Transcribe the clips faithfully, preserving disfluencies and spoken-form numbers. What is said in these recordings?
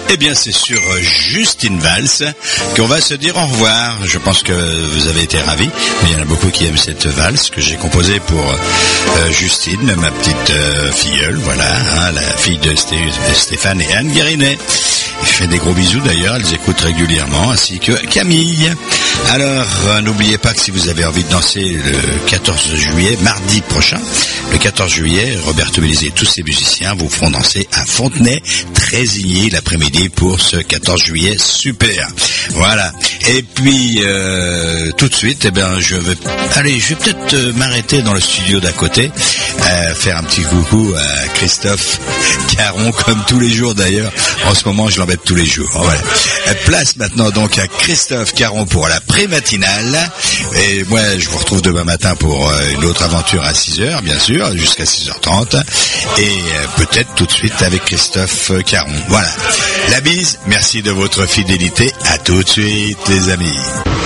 Eh bien, c'est sur Justine Valls qu'on va se dire au revoir. Je pense que vous avez été ravis. Il y en a beaucoup qui aiment cette valse que j'ai composée pour euh, Justine, ma petite euh, filleule, voilà, hein, la fille de Sté- Stéphane et Anne Guérinet. Je fais des gros bisous d'ailleurs, elles écoutent régulièrement, ainsi que Camille. Alors, euh, n'oubliez pas que si vous avez envie de danser le quatorze juillet, mardi prochain, le quatorze juillet, Roberto Belize et tous ses musiciens vous feront danser à Fontenay-Trésigny l'après-midi pour ce quatorze juillet super. Voilà. Et puis, euh, tout de suite, eh ben, je vais, allez, je vais peut-être euh, m'arrêter dans le studio d'à côté, euh, faire un petit coucou à Christophe Caron, comme tous les jours d'ailleurs. En ce moment, je l'embête tous les jours. Voilà. Place maintenant donc à Christophe Caron pour la pré-matinale. Et moi, je vous retrouve demain matin pour euh, une autre aventure à six heures, bien sûr, jusqu'à six heures trente. Et euh, peut-être tout de suite avec Christophe Caron. Voilà. La bise, merci de votre fidélité. À tout de suite, les amis.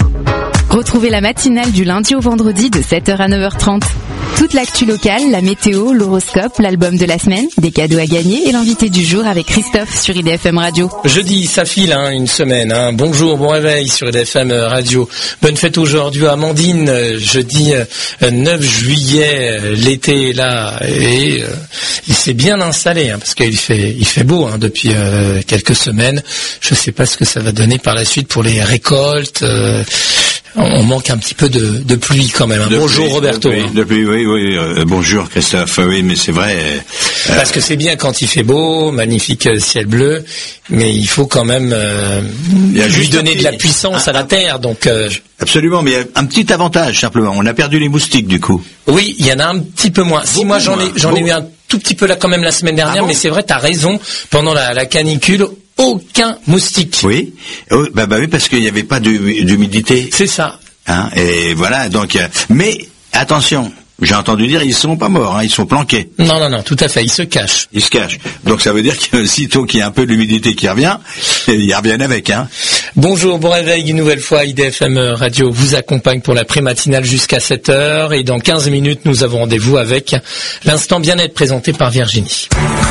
Retrouvez la matinale du lundi au vendredi de sept heures à neuf heures trente. Toute l'actu locale, la météo, l'horoscope, l'album de la semaine, des cadeaux à gagner et l'invité du jour avec Christophe sur I D F M Radio. Jeudi, ça file hein, une semaine. Hein. Bonjour, bon réveil sur I D F M Radio. Bonne fête aujourd'hui à Amandine. Jeudi euh, neuf juillet, l'été est là et euh, il s'est bien installé hein, parce qu'il fait, il fait beau hein, depuis euh, quelques semaines. Je ne sais pas ce que ça va donner par la suite pour les récoltes. Euh, On manque un petit peu de, de pluie quand même. Hein. Bonjour pluie, Roberto. Depuis, depuis, oui, oui. Euh, bonjour Christophe. Oui, mais c'est vrai. Euh, Parce que c'est bien quand il fait beau, magnifique ciel bleu, mais il faut quand même euh, il y a lui juste donner de la puissance ah, à la terre. Donc euh, absolument, mais il y a un petit avantage simplement. On a perdu les moustiques du coup. Oui, il y en a un petit peu moins. Si moi j'en ai, j'en ai eu un tout petit peu là quand même la semaine dernière, ah bon mais c'est vrai, t'as raison. Pendant la, la canicule. Aucun moustique. Oui, oh, bah, bah oui, parce qu'il n'y avait pas d'humidité. C'est ça. Hein, et voilà, donc, euh, mais attention, j'ai entendu dire ils sont pas morts, hein, ils sont planqués. Non, non, non, tout à fait, ils se cachent. Ils se cachent. Donc ça veut dire que sitôt qu'il y a un peu d'humidité qui revient, ils reviennent avec. Hein. Bonjour, bon réveil une nouvelle fois. I D F M Radio vous accompagne pour la pré-matinale jusqu'à sept heures et dans quinze minutes, nous avons rendez-vous avec l'instant bien-être présenté par Virginie.